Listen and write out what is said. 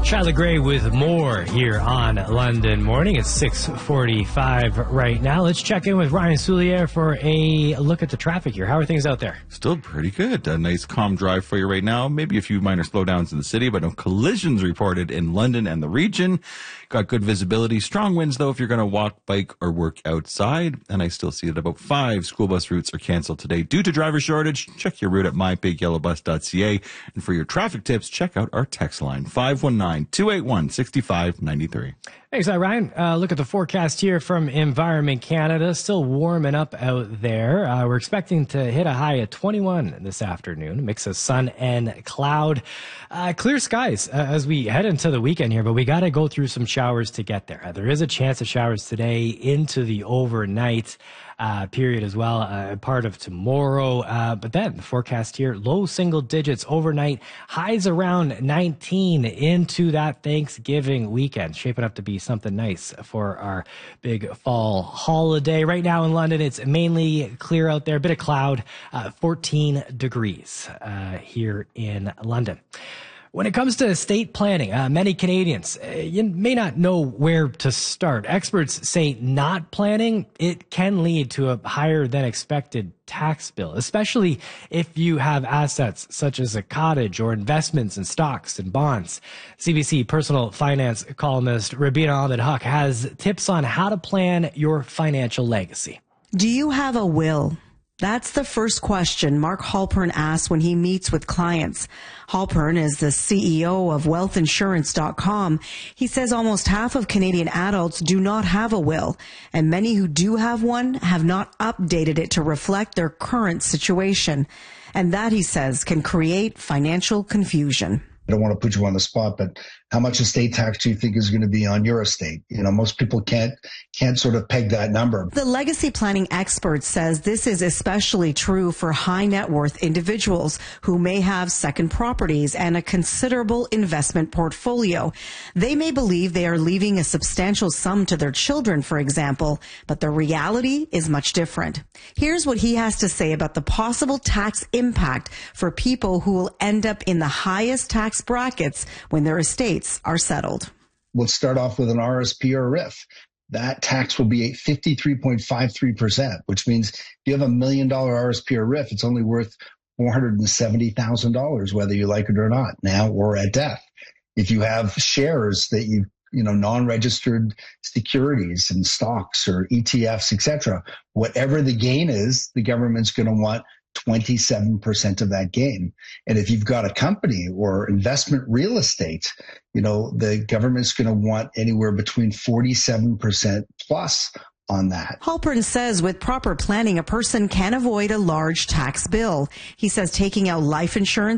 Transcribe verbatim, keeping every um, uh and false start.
Shyla Gray with more here on London Morning. It's six forty-five right now. Let's check in with Ryan Soulier for a look at the traffic here. How are things out there? Still pretty good. A nice calm drive for you right now. Maybe a few minor slowdowns in the city, but no collisions reported in London and the region. Got good visibility. Strong winds, though, if you're going to walk, bike, or work outside. And I still see that about five school bus routes are canceled today due to driver shortage. Check your route at my big yellow bus dot c a. And for your traffic tips, check out our text line, five one nine, two eight one, six five nine three. Thanks, Ryan. Uh, look at the forecast here from Environment Canada. Still warming up out there. Uh, we're expecting to hit a high of twenty-one this afternoon. A mix of sun and cloud. Uh, clear skies uh, as we head into the weekend here, but we got to go through some showers to get there. Uh, there is a chance of showers today into the overnight Uh, period as well, uh, part of tomorrow. Uh, but then the forecast here, low single digits overnight, highs around nineteen into that Thanksgiving weekend. Shaping up to be something nice for our big fall holiday. Right now in London, it's mainly clear out there, a bit of cloud, uh, fourteen degrees uh, here in London. When it comes to estate planning, uh, many Canadians, uh, you may not know where to start. Experts say not planning, it can lead to a higher than expected tax bill, especially if you have assets such as a cottage or investments in stocks and bonds. C B C personal finance columnist Rabina Ahmed-Haq has tips on how to plan your financial legacy. Do you have a will? That's the first question Mark Halpern asks when he meets with clients. Halpern is the C E O of wealth insurance dot com. He says almost half of Canadian adults do not have a will, and many who do have one have not updated it to reflect their current situation. And that, he says, can create financial confusion. I don't want to put you on the spot, but how much estate tax do you think is going to be on your estate? You know, most people can't can't sort of peg that number. The legacy planning expert says this is especially true for high net worth individuals who may have second properties and a considerable investment portfolio. They may believe they are leaving a substantial sum to their children, for example, but the reality is much different. Here's what he has to say about the possible tax impact for people who will end up in the highest tax brackets when their estates are settled. Let's start off with an R S P or a R I F. That tax will be fifty-three point five three percent, which means if you have a million dollar R S P or R I F, it's only worth four hundred seventy thousand dollars, whether you like it or not, now or at death. If you have shares that you, you know, non-registered securities and stocks or E T Fs, et cetera, whatever the gain is, the government's going to want twenty-seven percent of that gain. And if you've got a company or investment real estate, you know, the government's going to want anywhere between forty-seven percent plus on that. Halpern says with proper planning, a person can avoid a large tax bill. He says taking out life insurance